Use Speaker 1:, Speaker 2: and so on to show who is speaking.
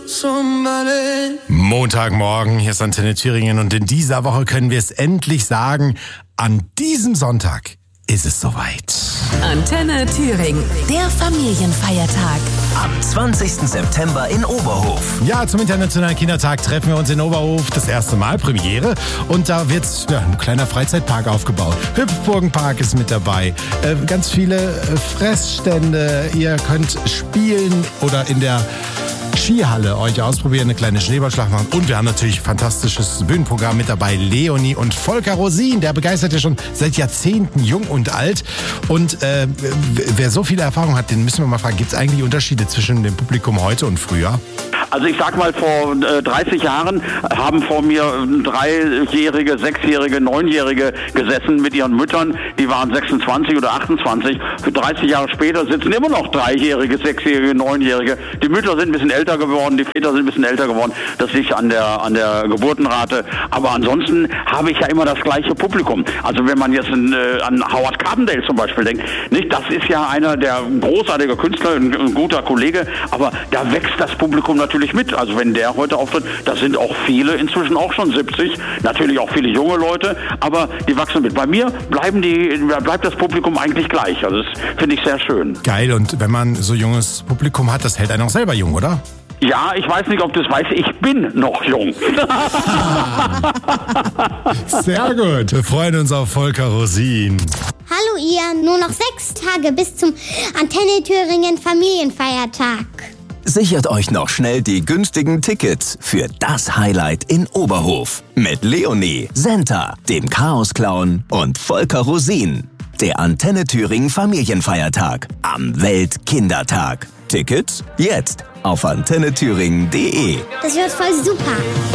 Speaker 1: Montagmorgen, hier ist Antenne Thüringen und in dieser Woche können wir es endlich sagen, an diesem Sonntag ist es soweit.
Speaker 2: Antenne Thüringen, der Familienfeiertag.
Speaker 3: Am 20. September in Oberhof.
Speaker 1: Ja, zum Internationalen Kindertag treffen wir uns in Oberhof, das erste Mal, Premiere. Und da wird ein kleiner Freizeitpark aufgebaut. Hüpfburgenpark ist mit dabei, ganz viele Fressstände. Ihr könnt spielen oder in der Skihalle euch ausprobieren, eine kleine Schneeballschlacht machen. Und wir haben natürlich ein fantastisches Bühnenprogramm mit dabei. Leonie und Volker Rosin, der begeistert ja schon seit Jahrzehnten jung und alt. Und wer so viele Erfahrung hat, den müssen wir mal fragen, gibt es eigentlich Unterschiede zwischen dem Publikum heute und früher?
Speaker 4: Also ich sag mal, vor 30 Jahren haben vor mir 3-Jährige, 6-Jährige, 9-Jährige gesessen mit ihren Müttern. Die waren 26 oder 28. Für 30 Jahre später sitzen immer noch 3-Jährige, 6-Jährige, 9-Jährige. Die Mütter sind ein bisschen älter geworden, die Väter sind ein bisschen älter geworden. Das liegt an der Geburtenrate. Aber ansonsten habe ich ja immer das gleiche Publikum. Also wenn man jetzt an Howard Carpendale zum Beispiel denkt, nicht? Das ist ja einer der großartiger Künstler, ein guter Kollege. Aber da wächst das Publikum natürlich mit. Also wenn der heute auftritt, da sind auch viele, inzwischen auch schon 70, natürlich auch viele junge Leute, aber die wachsen mit. Bei mir bleibt das Publikum eigentlich gleich. Also das finde ich sehr schön.
Speaker 1: Geil, und wenn man so junges Publikum hat, das hält einen auch selber jung, oder?
Speaker 4: Ja, ich weiß nicht, ob du es weißt, ich bin noch jung.
Speaker 1: Sehr gut, wir freuen uns auf Volker Rosin.
Speaker 5: Hallo ihr, nur noch 6 Tage bis zum Antenne Thüringen Familienfeiertag.
Speaker 3: Sichert euch noch schnell die günstigen Tickets für das Highlight in Oberhof. Mit Leonie, Senta, dem Chaos-Clown und Volker Rosin. Der Antenne Thüringen Familienfeiertag am Weltkindertag. Tickets jetzt auf antennethüringen.de.
Speaker 5: Das wird voll super.